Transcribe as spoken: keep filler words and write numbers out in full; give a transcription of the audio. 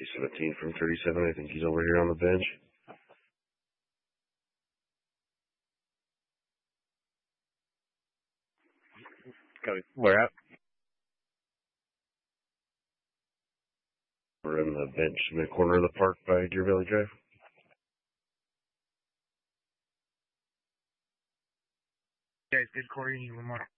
seventeen from thirty-seven. I think he's over here on the bench. Copy. Where at? We're in the bench in the corner of the park by Deer Valley Drive. Guys, good Corey. One more.